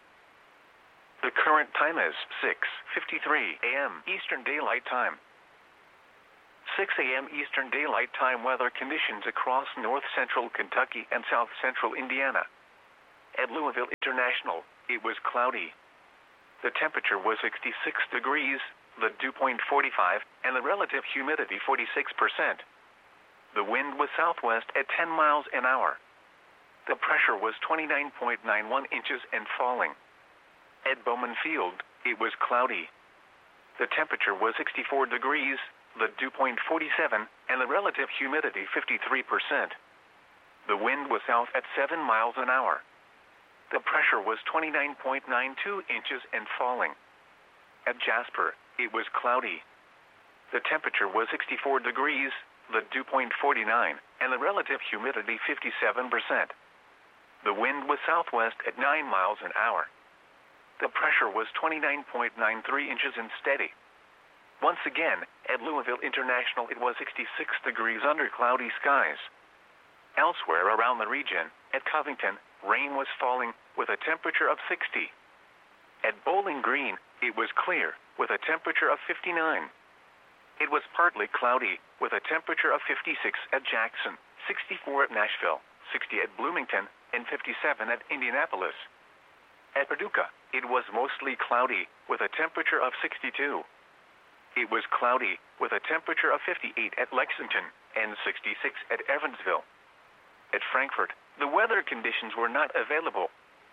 The current time is six fifty-three a m Eastern Daylight Time. six A M Eastern Daylight Time weather conditions across north central Kentucky and south central Indiana. At Louisville International, it was cloudy. The temperature was sixty-six degrees, the dew point forty-five, and the relative humidity forty-six percent. The wind was southwest at ten miles an hour. The pressure was twenty-nine point nine one inches and falling. At Bowman Field, it was cloudy. The temperature was sixty-four degrees, the dew point forty-seven, and the relative humidity fifty-three percent. The wind was south at seven miles an hour. The pressure was twenty-nine point nine two inches and falling. At Jasper, it was cloudy. The temperature was sixty-four degrees, the dew point forty-nine, and the relative humidity fifty-seven percent. The wind was southwest at nine miles an hour. The pressure was twenty-nine point nine three inches and steady. Once again, at Louisville International, it was sixty-six degrees under cloudy skies. Elsewhere around the region, at Covington, rain was falling with a temperature of sixty. At Bowling Green, it was clear with a temperature of fifty-nine. It was partly cloudy with a temperature of fifty-six at Jackson, sixty-four at Nashville, sixty at Bloomington, and fifty-seven at Indianapolis. At Paducah, it was mostly cloudy with a temperature of sixty-two. It was cloudy with a temperature of fifty-eight at Lexington and sixty-six at Evansville. At Frankfort, the weather conditions were not available.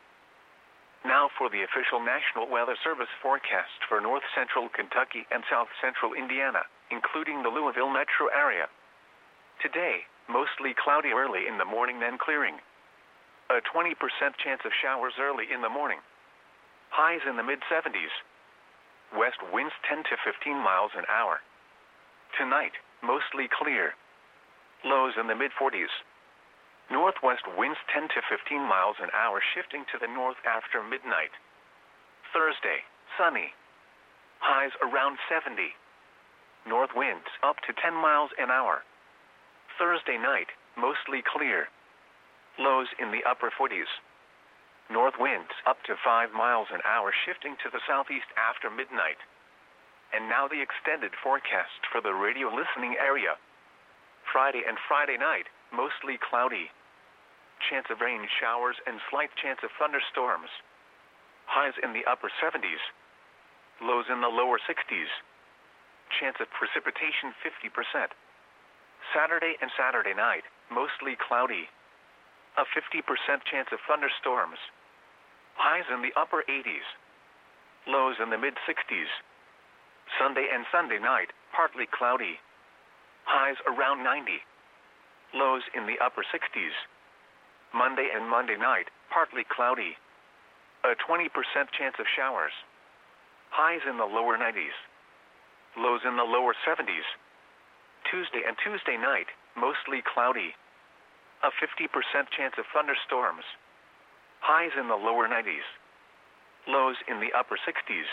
Now for the official National Weather Service forecast for north central Kentucky and south central Indiana, including the Louisville metro area. Today, mostly cloudy early in the morning, then clearing. A twenty percent chance of showers early in the morning. Highs in the mid seventies. West winds ten to fifteen miles an hour. Tonight, mostly clear. Lows in the mid forties. Northwest winds ten to fifteen miles an hour, shifting to the north after midnight. Thursday, sunny. Highs around seventy. North winds up to ten miles an hour. Thursday night, mostly clear. Lows in the upper forties. North winds up to five miles an hour, shifting to the southeast after midnight. And now the extended forecast for the radio listening area. Friday and Friday night, mostly cloudy. Chance of rain showers and slight chance of thunderstorms. Highs in the upper seventies. Lows in the lower sixties. Chance of precipitation fifty percent. Saturday and Saturday night, mostly cloudy. A fifty percent chance of thunderstorms. Highs in the upper eighties. Lows in the mid sixties. Sunday and Sunday night, partly cloudy. Highs around ninety. Lows in the upper sixties. Monday and Monday night, partly cloudy. A twenty percent chance of showers. Highs in the lower nineties. Lows in the lower seventies. Tuesday and Tuesday night, mostly cloudy. A fifty percent chance of thunderstorms. Highs in the lower nineties. Lows in the upper sixties.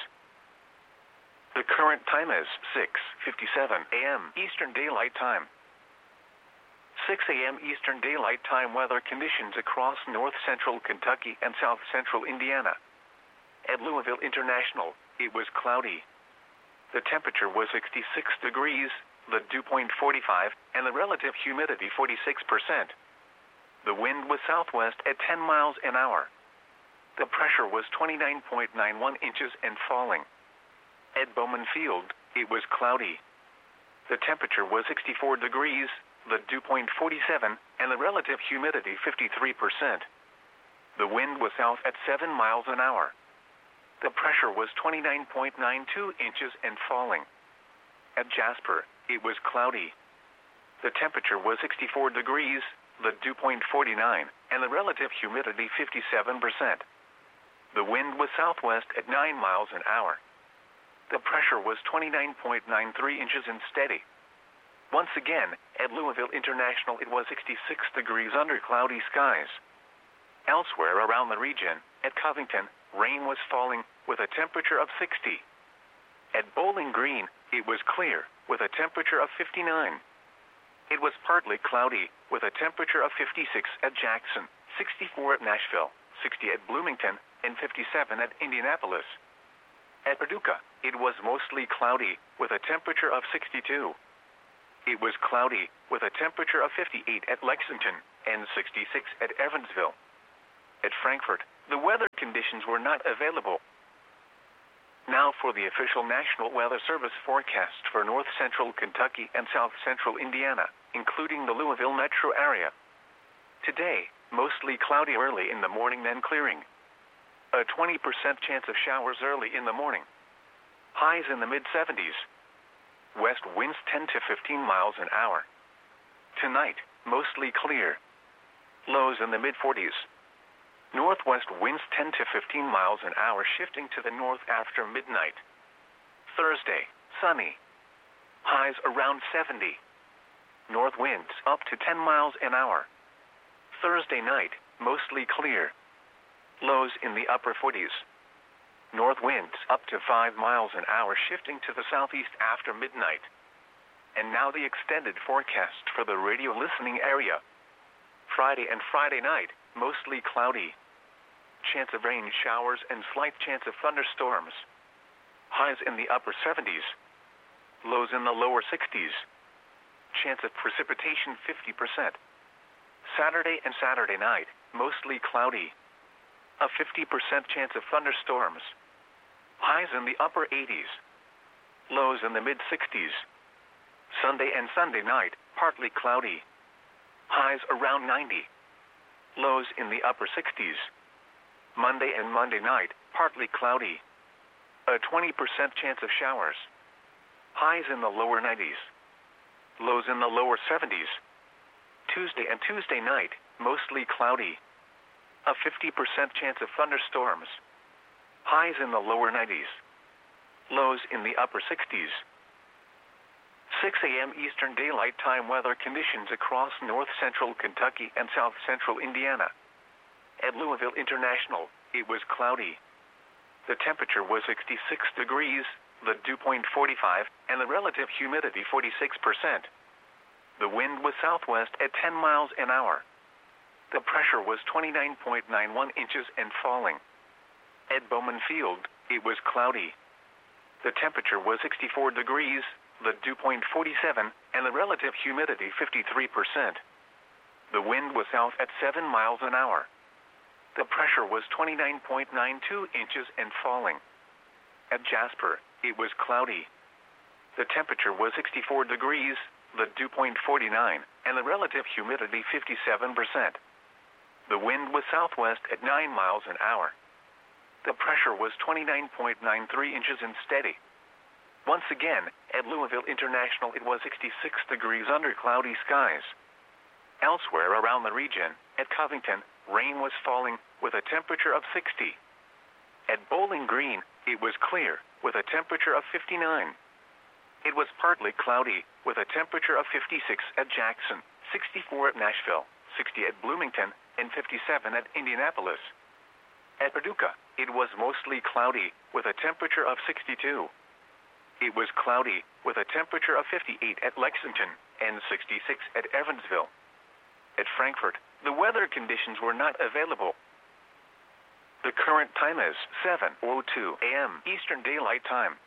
The current time is six fifty-seven A M Eastern Daylight Time. six A M Eastern Daylight Time weather conditions across north central Kentucky and south central Indiana. At Louisville International, it was cloudy. The temperature was sixty-six degrees, the dew point forty-five, and the relative humidity forty-six percent. The wind was southwest at ten miles an hour. The pressure was twenty-nine point nine one inches and falling. At Bowman Field, it was cloudy. The temperature was sixty-four degrees, the dew point forty-seven, and the relative humidity fifty-three percent. The wind was south at seven miles an hour. The pressure was twenty-nine point nine two inches and falling. At Jasper, it was cloudy. The temperature was sixty-four degrees, the dew point forty-nine, and the relative humidity fifty-seven percent. The wind was southwest at nine miles an hour. The pressure was twenty-nine point nine three inches and steady. Once again, at Louisville International, it was sixty-six degrees under cloudy skies. Elsewhere around the region, at Covington, rain was falling with a temperature of sixty. At Bowling Green, it was clear with a temperature of fifty-nine. It was partly cloudy with a temperature of fifty-six at Jackson, sixty-four at Nashville, sixty at Bloomington, and fifty-seven at Indianapolis. At Paducah, it was mostly cloudy with a temperature of sixty-two. it was cloudy, with a temperature of fifty-eight at Lexington and sixty-six at Evansville. At Frankfort, the weather conditions were not available. Now for the official National Weather Service forecast for north central Kentucky and south central Indiana, including the Louisville metro area. Today, mostly cloudy early in the morning, then clearing. A twenty percent chance of showers early in the morning. Highs in the mid seventies. West winds ten to fifteen miles an hour. Tonight, mostly clear. Lows in the mid forties. Northwest winds ten to fifteen miles an hour, shifting to the north after midnight. Thursday, sunny. Highs around seventy. North winds up to ten miles an hour. Thursday night, mostly clear. Lows in the upper forties. North winds up to five miles an hour, shifting to the southeast after midnight. And now the extended forecast for the radio listening area. Friday and Friday night, mostly cloudy. Chance of rain showers and slight chance of thunderstorms. Highs in the upper seventies. Lows in the lower sixties. Chance of precipitation fifty percent. Saturday and Saturday night, mostly cloudy. A fifty percent chance of thunderstorms. Highs in the upper eighties. Lows in the mid sixties. Sunday and Sunday night, partly cloudy. Highs around ninety. Lows in the upper sixties. Monday and Monday night, partly cloudy. A twenty percent chance of showers. Highs in the lower nineties. Lows in the lower seventies. Tuesday and Tuesday night, mostly cloudy. A fifty percent chance of thunderstorms. Highs in the lower nineties. Lows in the upper sixties. six a m Eastern Daylight Time weather conditions across north central Kentucky and south central Indiana. At Louisville International, it was cloudy. The temperature was sixty-six degrees, the dew point forty-five, and the relative humidity forty-six percent. The wind was southwest at ten miles an hour. The pressure was twenty-nine point nine one inches and falling. At Bowman Field, it was cloudy. The temperature was sixty-four degrees, the dew point forty-seven, and the relative humidity fifty-three percent. The wind was south at seven miles an hour. The pressure was twenty-nine point nine two inches and falling. At Jasper, it was cloudy. The temperature was sixty-four degrees, the dew point forty-nine, and the relative humidity fifty-seven percent. The wind was southwest at nine miles an hour. The pressure was twenty-nine point nine three inches and steady. Once again, at Louisville International, it was sixty-six degrees under cloudy skies. Elsewhere around the region, at Covington, rain was falling with a temperature of sixty. At Bowling Green, it was clear with a temperature of fifty-nine. It was partly cloudy with a temperature of fifty-six at Jackson, sixty-four at Nashville, sixty at Bloomington, and fifty-seven at Indianapolis. At Paducah, it was mostly cloudy with a temperature of sixty-two. It was cloudy with a temperature of fifty-eight at Lexington and sixty-six at Evansville. At Frankfort, the weather conditions were not available. The current time is seven oh two a m Eastern Daylight Time.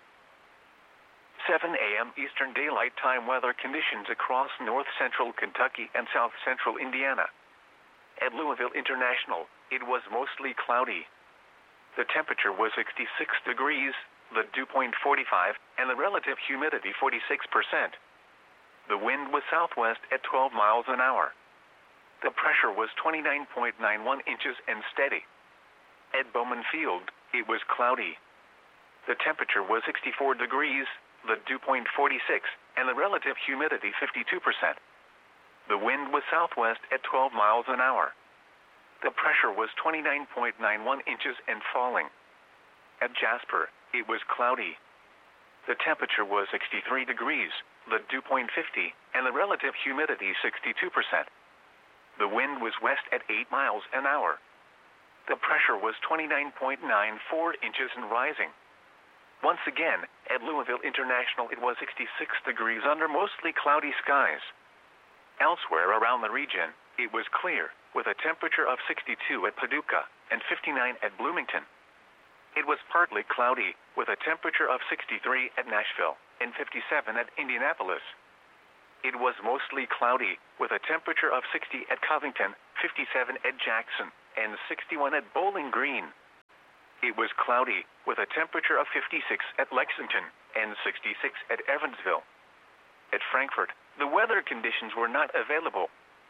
seven a m Eastern Daylight Time weather conditions across north central Kentucky and south central Indiana. At Louisville International, it was mostly cloudy. The temperature was sixty-six degrees, the dew point forty-five, and the relative humidity forty-six percent. The wind was southwest at twelve miles an hour. The pressure was twenty-nine point nine one inches and steady. At Bowman Field, it was cloudy. The temperature was sixty-four degrees, the dew point forty-six, and the relative humidity fifty-two percent. The wind was southwest at twelve miles an hour. The pressure was twenty-nine point nine one inches and falling. At Jasper, it was cloudy. The temperature was sixty-three degrees, the dew point fifty, and the relative humidity sixty-two percent. The wind was west at eight miles an hour. The pressure was twenty-nine point nine four inches and rising. Once again, at Louisville International, it was sixty-six degrees under mostly cloudy skies. Elsewhere around the region, it was clear, with a temperature of sixty-two at Paducah and fifty-nine at Bloomington. It was partly cloudy, with a temperature of sixty-three at Nashville and fifty-seven at Indianapolis. it was mostly cloudy, with a temperature of sixty at Covington, fifty-seven at Jackson, and sixty-one at Bowling Green. It was cloudy, with a temperature of fifty-six at Lexington, and sixty-six at Evansville. At Frankfort, the weather conditions were not available.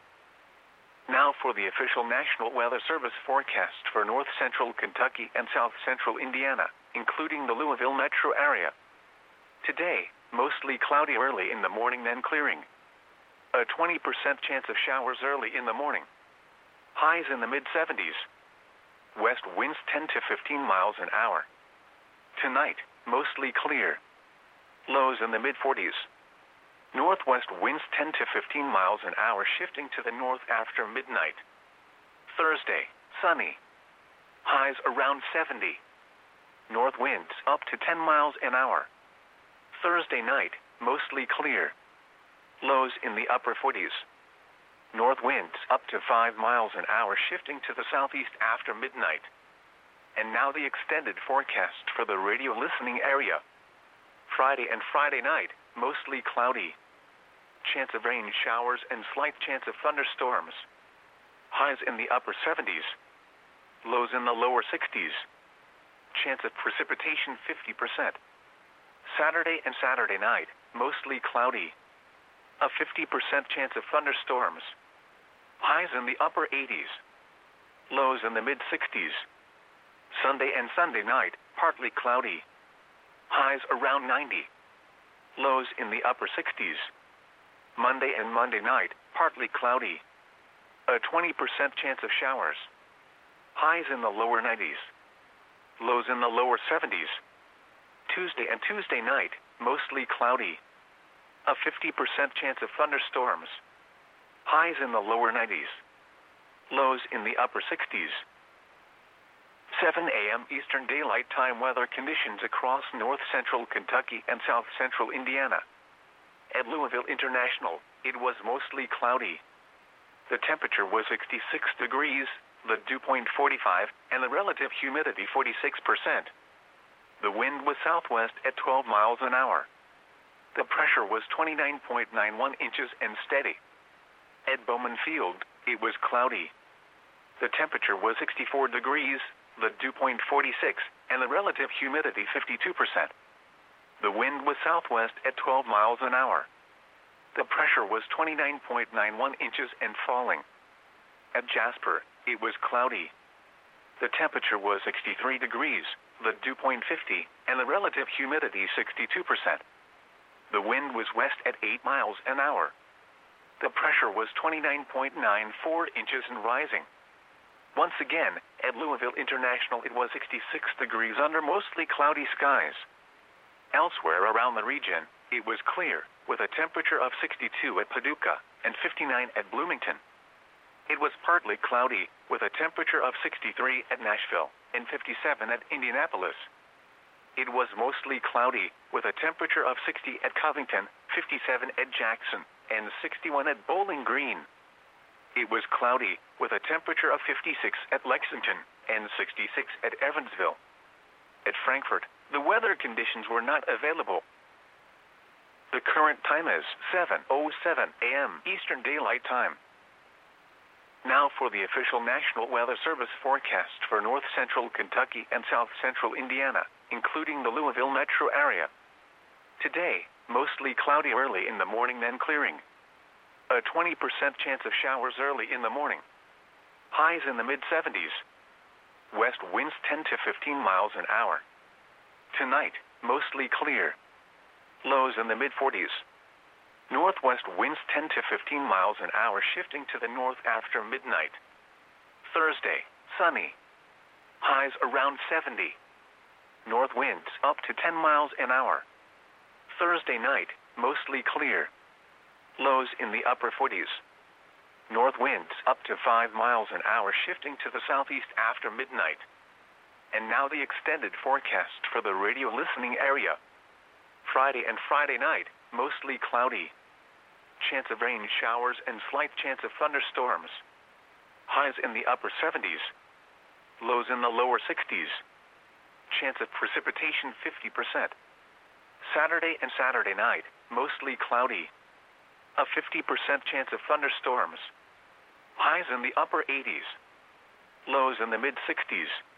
Now for the official National Weather Service forecast for north central Kentucky and south central Indiana, including the Louisville metro area. Today, mostly cloudy early in the morning, then clearing. A twenty percent chance of showers early in the morning. Highs in the mid seventies. West winds ten to fifteen miles an hour. Tonight, mostly clear. Lows in the mid forties. Northwest winds ten to fifteen miles an hour, shifting to the north after midnight. Thursday, sunny. Highs around seventy. North winds up to ten miles an hour. Thursday night, mostly clear. Lows in the upper forties. North winds up to five miles an hour, shifting to the southeast after midnight. And now the extended forecast for the radio listening area. Friday and Friday night, mostly cloudy. Chance of rain showers and slight chance of thunderstorms. Highs in the upper seventies. Lows in the lower sixties. Chance of precipitation fifty percent. Saturday and Saturday night, mostly cloudy. A fifty percent chance of thunderstorms. Highs in the upper eighties. Lows in the mid sixties. Sunday and Sunday night, partly cloudy. Highs around ninety. Lows in the upper sixties. Monday and Monday night, partly cloudy. A twenty percent chance of showers. Highs in the lower nineties. Lows in the lower seventies. Tuesday and Tuesday night, mostly cloudy. A fifty percent chance of thunderstorms. Highs in the lower nineties. Lows in the upper sixties. seven a m Eastern Daylight Time weather conditions across north central Kentucky and south central Indiana. At Louisville International, it was mostly cloudy. The temperature was sixty-six degrees, the dew point forty-five, and the relative humidity forty-six percent. The wind was southwest at twelve miles an hour. The pressure was twenty-nine point nine one inches and steady. At Bowman Field, it was cloudy. The temperature was sixty-four degrees, the dew point forty-six, and the relative humidity fifty-two percent. The wind was southwest at twelve miles an hour. The pressure was twenty-nine point nine one inches and falling. At Jasper, it was cloudy. The temperature was sixty-three degrees, the dew point fifty, and the relative humidity sixty-two percent. The wind was west at eight miles an hour. The pressure was twenty-nine point nine four inches and rising. Once again, at Louisville International, it was sixty-six degrees under mostly cloudy skies. Elsewhere around the region, it was clear, with a temperature of sixty-two at Paducah and fifty-nine at Bloomington. It was partly cloudy, with a temperature of sixty-three at Nashville and fifty-seven at Indianapolis. It was mostly cloudy, with a temperature of sixty at Covington, fifty-seven at Jackson, and sixty-one at Bowling Green. It was cloudy, with a temperature of fifty-six at Lexington and sixty-six at Evansville. At Frankfort, the weather conditions were not available. The current time is seven oh seven a m Eastern Daylight Time. Now for the official National Weather Service forecast for north central Kentucky and south central Indiana, including the Louisville metro area. Today, mostly cloudy early in the morning, then clearing. A twenty percent chance of showers early in the morning. Highs in the mid seventies. West winds ten to fifteen miles an hour. Tonight, mostly clear. Lows in the mid forties. Northwest winds ten to fifteen miles an hour, shifting to the north after midnight. Thursday, sunny. Highs around seventy. North winds up to ten miles an hour. Thursday night, mostly clear. Lows in the upper forties. North winds up to five miles an hour, shifting to the southeast after midnight. And now the extended forecast for the radio listening area. Friday and Friday night, mostly cloudy. Chance of rain showers and slight chance of thunderstorms. Highs in the upper seventies. Lows in the lower sixties. Chance of precipitation fifty percent. Saturday and Saturday night, mostly cloudy. A fifty percent chance of thunderstorms. Highs in the upper eighties. Lows in the mid sixties.